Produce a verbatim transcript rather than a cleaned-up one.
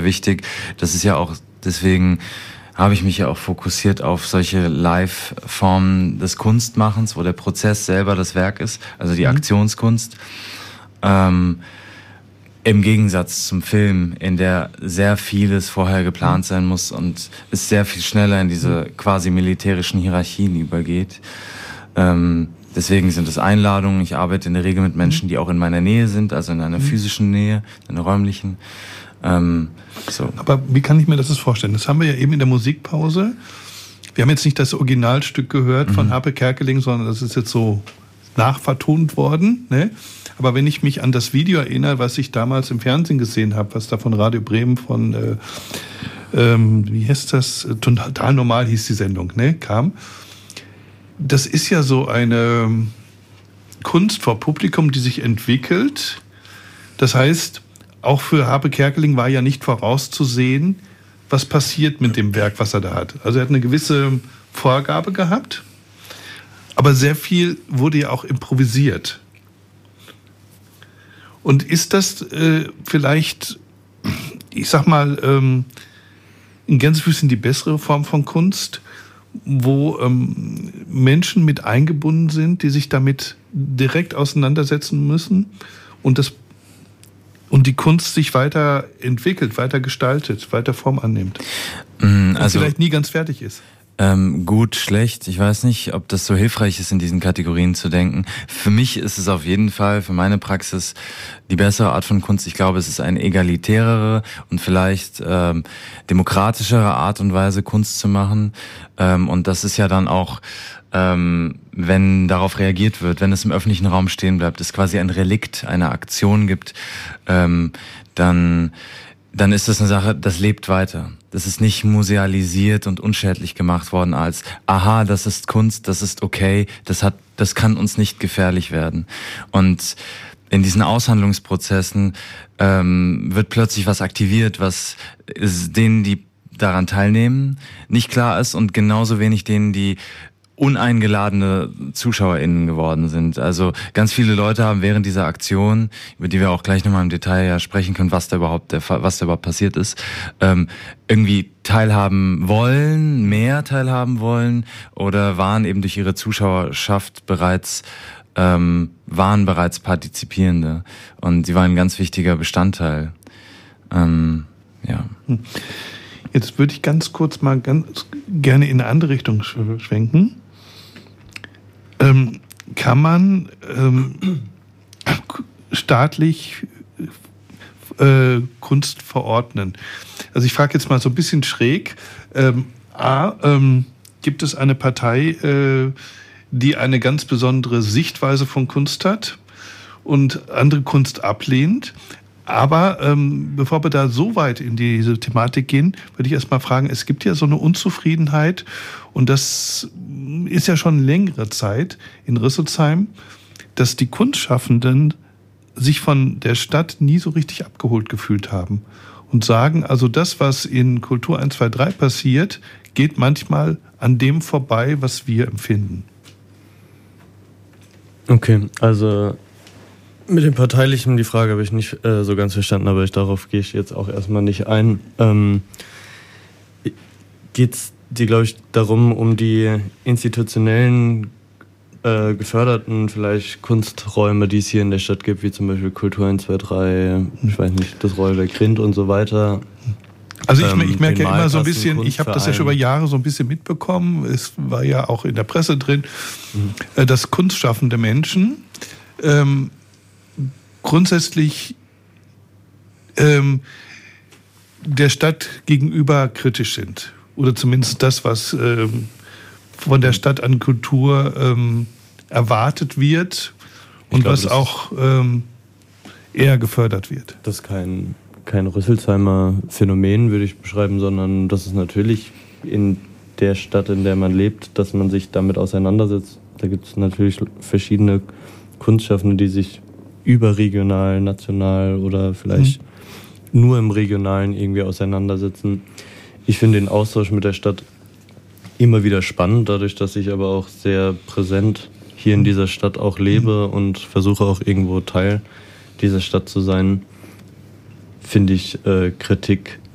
mir wichtig. Das ist ja auch, deswegen habe ich mich ja auch fokussiert auf solche Live-Formen des Kunstmachens, wo der Prozess selber das Werk ist, also die mhm. Aktionskunst. Ähm, Im Gegensatz zum Film, in der sehr vieles vorher geplant sein muss und es sehr viel schneller in diese quasi militärischen Hierarchien übergeht. Ähm, deswegen sind es Einladungen. Ich arbeite in der Regel mit Menschen, die auch in meiner Nähe sind, also in einer physischen Nähe, in einer räumlichen. Ähm, so. Aber wie kann ich mir das vorstellen? Das haben wir ja eben in der Musikpause. Wir haben jetzt nicht das Originalstück gehört von mhm. Harpe Kerkeling, sondern das ist jetzt so nachvertont worden, ne? Aber wenn ich mich an das Video erinnere, was ich damals im Fernsehen gesehen habe, was da von Radio Bremen von, äh, ähm, wie heißt das, Total Normal hieß die Sendung, ne, kam. Das ist ja so eine Kunst vor Publikum, die sich entwickelt. Das heißt, auch für Harpe Kerkeling war ja nicht vorauszusehen, was passiert mit dem Werk, was er da hat. Also er hat eine gewisse Vorgabe gehabt, aber sehr viel wurde ja auch improvisiert. Und ist das äh, vielleicht, ich sag mal, ähm, in Gänsefüßchen die bessere Form von Kunst, wo ähm, Menschen mit eingebunden sind, die sich damit direkt auseinandersetzen müssen und das und die Kunst sich weiter entwickelt, weiter gestaltet, weiter Form annimmt. Mm, also, und vielleicht nie ganz fertig ist. Ähm, gut, schlecht. Ich weiß nicht, ob das so hilfreich ist, in diesen Kategorien zu denken. Für mich ist es auf jeden Fall, für meine Praxis, die bessere Art von Kunst. Ich glaube, es ist eine egalitärere und vielleicht ähm, demokratischere Art und Weise, Kunst zu machen. Ähm, und das ist ja dann auch, ähm, wenn darauf reagiert wird, wenn es im öffentlichen Raum stehen bleibt, es quasi ein Relikt, eine Aktion gibt, ähm, dann dann ist das eine Sache, das lebt weiter. Das ist nicht musealisiert und unschädlich gemacht worden als, aha, das ist Kunst, das ist okay, das hat, das kann uns nicht gefährlich werden. Und in diesen Aushandlungsprozessen ähm, wird plötzlich was aktiviert, was ist denen, die daran teilnehmen, nicht klar ist und genauso wenig denen, die uneingeladene ZuschauerInnen geworden sind. Also ganz viele Leute haben während dieser Aktion, über die wir auch gleich nochmal im Detail ja sprechen können, was da überhaupt der, was da überhaupt passiert ist, ähm, irgendwie teilhaben wollen, mehr teilhaben wollen oder waren eben durch ihre Zuschauerschaft bereits ähm, waren bereits Partizipierende und sie waren ein ganz wichtiger Bestandteil. Ähm, ja. Jetzt würde ich ganz kurz mal ganz gerne in eine andere Richtung schwenken. Ähm, kann man ähm, staatlich äh, Kunst verordnen? Also ich frage jetzt mal so ein bisschen schräg. Ähm, A, ähm, gibt es eine Partei, äh, die eine ganz besondere Sichtweise von Kunst hat und andere Kunst ablehnt? Aber ähm, bevor wir da so weit in diese Thematik gehen, würde ich erst mal fragen, es gibt ja so eine Unzufriedenheit und das ist ja schon längere Zeit in Rüsselsheim, dass die Kunstschaffenden sich von der Stadt nie so richtig abgeholt gefühlt haben und sagen, also das, was in Kultur eins zwei drei passiert, geht manchmal an dem vorbei, was wir empfinden. Okay, also mit dem Parteilichen, die Frage habe ich nicht äh, so ganz verstanden, aber ich, darauf gehe ich jetzt auch erstmal nicht ein. Ähm, geht es dir, glaube ich, darum, um die institutionellen, äh, geförderten vielleicht Kunsträume, die es hier in der Stadt gibt, wie zum Beispiel Kultur eins zwei drei, ich weiß nicht, das Rollwerk Rind und so weiter. Also ich, ähm, ich merke ja immer so ein bisschen, ich habe das ja schon über Jahre so ein bisschen mitbekommen, es war ja auch in der Presse drin, mhm. äh, dass kunstschaffende Menschen ähm, grundsätzlich ähm, der Stadt gegenüber kritisch sind. Oder zumindest das, was ähm, von der Stadt an Kultur ähm, erwartet wird und glaub, was auch ähm, eher gefördert wird. Das ist kein, kein Rüsselsheimer Phänomen, würde ich beschreiben, sondern das ist natürlich in der Stadt, in der man lebt, dass man sich damit auseinandersetzt. Da gibt es natürlich verschiedene Kunstschaffende, die sich überregional, national oder vielleicht mhm. nur im Regionalen irgendwie auseinandersetzen. Ich finde den Austausch mit der Stadt immer wieder spannend, dadurch, dass ich aber auch sehr präsent hier in dieser Stadt auch lebe mhm. und versuche auch irgendwo Teil dieser Stadt zu sein, finde ich äh, Kritik